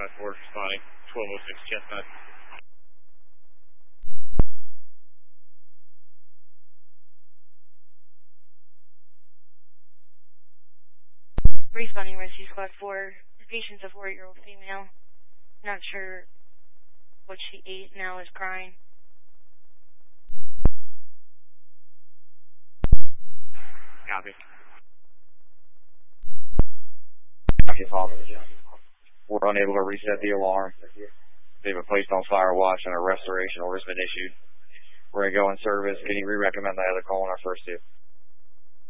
354, responding 1206 Chestnut. Responding Rescue Squad 4. The patient's a 4-year-old female. Not sure what she ate, now is crying. Copy. We're unable to reset the alarm. They've been placed on fire watch and a restoration order has been issued. We're going to go in service. Can you re-recommend the other call on our first two?